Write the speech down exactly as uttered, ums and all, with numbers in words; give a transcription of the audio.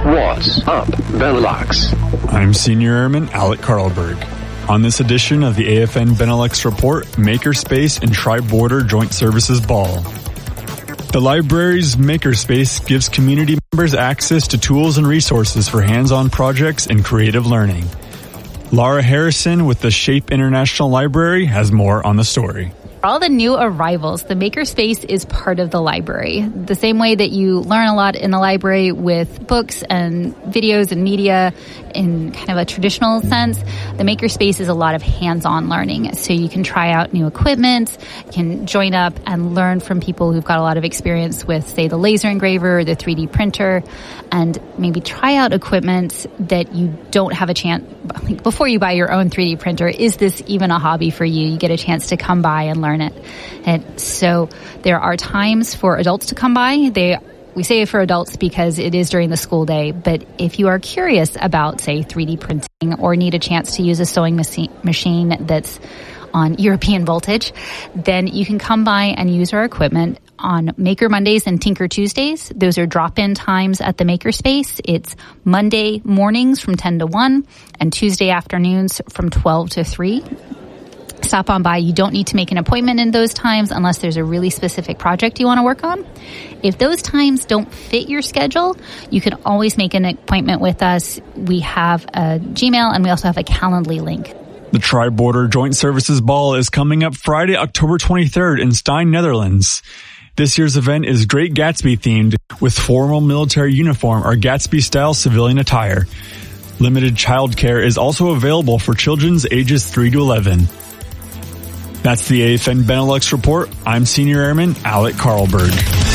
What's up, Benelux? I'm Senior Airman Alec Karlberg. On this edition of the A F N Benelux Report, Makerspace and Tri-Border Joint Services Ball. The library's Makerspace gives community members access to tools and resources for hands-on projects and creative learning. Laura Harrison with the Shape International Library has more on the story. For all the new arrivals, the Makerspace is part of the library. The same way that you learn a lot in the library with books and videos and media in kind of a traditional sense, the Makerspace is a lot of hands-on learning. So you can try out new equipment, you can join up and learn from people who've got a lot of experience with, say, the laser engraver or the three D printer, and maybe try out equipment that you don't have a chance, like before you buy your own three D printer, is this even a hobby for you? You get a chance to come by and learn it. And so there are times for adults to come by. They we say for adults because it is during the school day, but if you are curious about, say, three D printing or need a chance to use a sewing machine that's on European voltage, then you can come by and use our equipment on Maker Mondays and Tinker Tuesdays. Those are drop-in times at the Makerspace. It's Monday mornings from ten to one and Tuesday afternoons from twelve to three. Stop on by. You don't need to make an appointment in those times unless there's a really specific project you want to work on. If those times don't fit your schedule, you can always make an appointment with us. We have a Gmail and we also have a Calendly link. The Tri-Border Joint Services Ball is coming up Friday, October twenty-third in Stein, Netherlands. This year's event is Great Gatsby themed with formal military uniform or Gatsby-style civilian attire. Limited childcare is also available for children's ages three to eleven. That's the A F N Benelux Report. I'm Senior Airman Alec Karlberg.